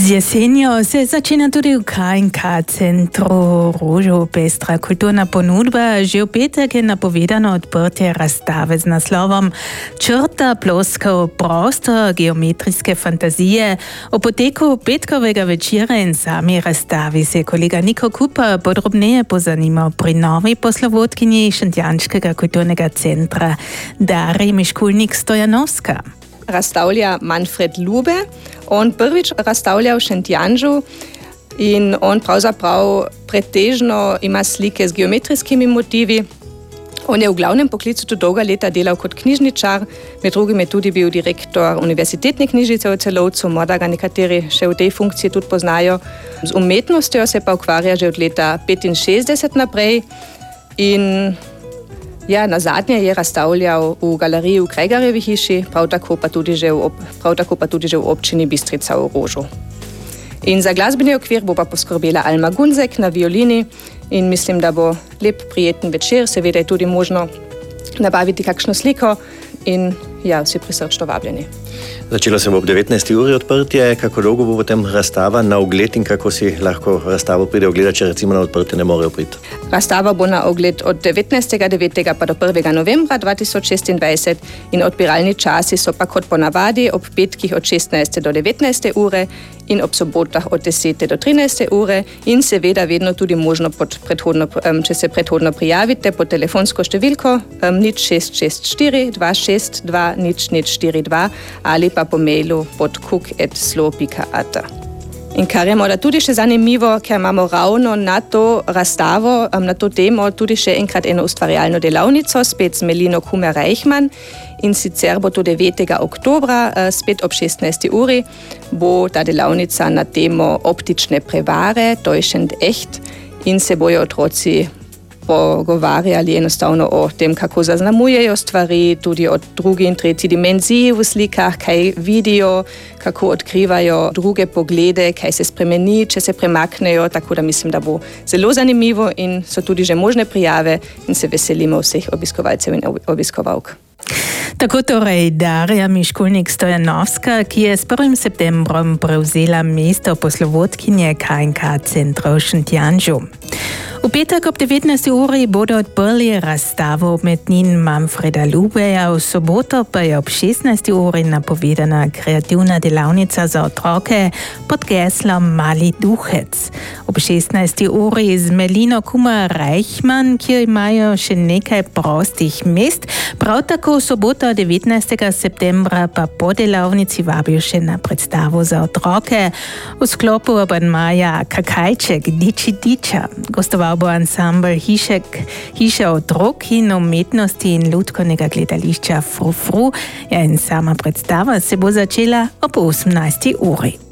Z jesenjo se začina tudi v KNK centru Rožo pestra kulturna ponudba. Že v petek je napovedano odprtje razstave z naslovom Črta ploskov prostor geometrijske fantazije. O poteku petkovega večera in sami razstavi se je kolega Niko Kupa podrobneje pozanimal pri novi poslovodkinji Šentjanskega kulturnega centra Darji Miškulnik-Stojanovska. Razstavlja Manfred Lube. On prvič razstavlja v Šentjanžu in on pravzaprav pretežno ima slike z geometrijskimi motivi. On je v glavnem poklicu tudi dolga leta delal kot knjižničar, med drugim je tudi bil direktor Univerzitetne knjižnice v Celovcu, morda ga nekateri še v tej funkciji tudi poznajo. Z umetnostjo se pa ukvarja že od leta 65 naprej in na zadnje je razstavljal v galeriji v Kregarjevi hiši, prav tako pa tudi že v občini Bistrica v Rožu. In za glasbeni okvir bo pa poskrbela Alma Gunzek na violini in mislim, da bo lep, prijeten večer, seveda je tudi možno nabaviti kakšno sliko in vsi prisrčno vabljeni. Začelo se bo ob 19. uri odprtje, kako dolgo bo potem razstava na ogled in kako si lahko razstavo pride ogledati, če recimo na odprtje ne morejo priti? Razstava bo na ogled od 19.9. pa do 1. novembra 2026 in odpiralni časi so pa kot ponavadi ob petkih od 16. do 19. ure in ob sobotah od 10. do 13. ure in seveda vedno tudi možno, če se predhodno prijavite pod telefonsko številko 0664 262 0042 ali pa po mailu pod cook@slo.at. In kar je morda tudi še zanimivo, ker imamo ravno na to razstavo, na to temo tudi še enkrat eno ustvarjalno delavnico, spet z Melino Kumer-Reichmann in sicer bo to 9. oktobra, spet ob 16. uri, bo ta delavnica na temo optične prevare, täuschend echt, in se bojo otroci pogovarjali enostavno o tem, kako zaznamujejo stvari, tudi o drugi in tretji dimenziji v slikah, kaj vidijo, kako odkrivajo druge poglede, kaj se spremeni, če se premaknejo, tako da mislim, da bo zelo zanimivo in so tudi že možne prijave in se veselimo vseh obiskovalcev in obiskovalk. Tako torej Darja Miškulnik-Stojanovska, ki je s 1. septembrom prevzela mesto poslovodkinje KNK centra v Šentjanžu. V petek ob 19. uri bodo odprli razstavo umetnin Manfreda Lubeja, v soboto pa je ob 16. uri napovedana kreativna delavnica za otroke pod geslom Mali duhec. Ob 16. uri z Melino Kumer-Reichmann, ki imajo še nekaj prostih mest, prav tako v soboto 19. septembra pa po delavnici vabijo še na predstavo za otroke v sklopu abonmaja Kakajček Diči Diča. Gostoval bo ansambl Hiša otrok in umetnosti in lutkovnega gledališča Fru Fru in sama predstava se bo začela ob 18. uri.